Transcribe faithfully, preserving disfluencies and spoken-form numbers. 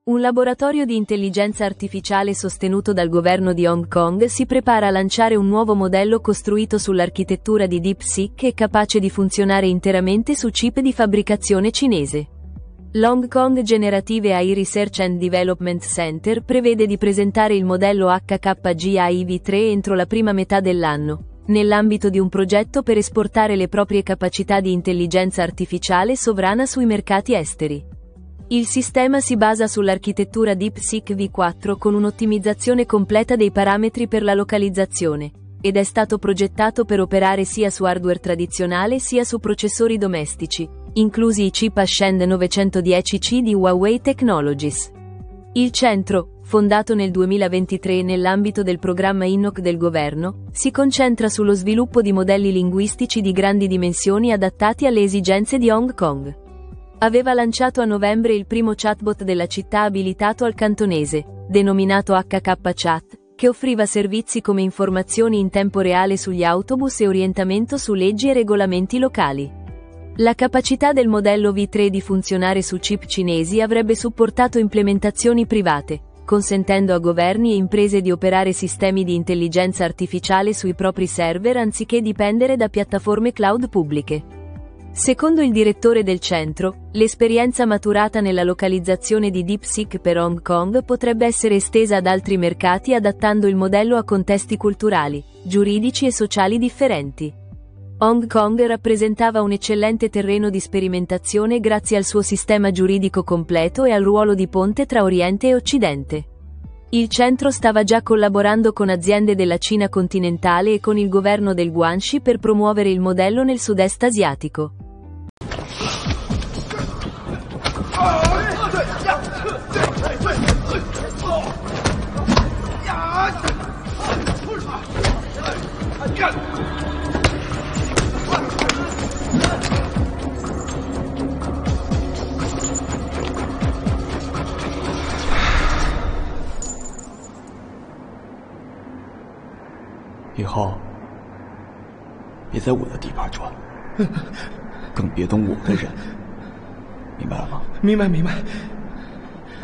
Un laboratorio di intelligenza artificiale sostenuto dal governo di Hong Kong si prepara a lanciare un nuovo modello costruito sull'architettura di DeepSeek e capace di funzionare interamente su chip di fabbricazione cinese. L'Hong Kong Generative A I Research and Development Center prevede di presentare il modello H K G A I V tre entro la prima metà dell'anno, nell'ambito di un progetto per esportare le proprie capacità di intelligenza artificiale sovrana sui mercati esteri. Il sistema si basa sull'architettura DeepSeek V quattro con un'ottimizzazione completa dei parametri per la localizzazione, ed è stato progettato per operare sia su hardware tradizionale sia su processori domestici, inclusi i chip Ascend novecentodieci C di Huawei Technologies. Il centro, fondato nel duemilaventitré nell'ambito del programma I N O C del governo, si concentra sullo sviluppo di modelli linguistici di grandi dimensioni adattati alle esigenze di Hong Kong. Aveva lanciato a novembre il primo chatbot della città abilitato al cantonese, denominato H K Chat, che offriva servizi come informazioni in tempo reale sugli autobus e orientamento su leggi e regolamenti locali. La capacità del modello V tre di funzionare su chip cinesi avrebbe supportato implementazioni private, consentendo a governi e imprese di operare sistemi di intelligenza artificiale sui propri server anziché dipendere da piattaforme cloud pubbliche. Secondo il direttore del centro, l'esperienza maturata nella localizzazione di DeepSeek per Hong Kong potrebbe essere estesa ad altri mercati adattando il modello a contesti culturali, giuridici e sociali differenti. Hong Kong rappresentava un eccellente terreno di sperimentazione grazie al suo sistema giuridico completo e al ruolo di ponte tra Oriente e Occidente. Il centro stava già collaborando con aziende della Cina continentale e con il governo del Guangxi per promuovere il modello nel sud-est asiatico. 以后别在我的地盘转，更别动我的人，明白了吗？ 明白明白。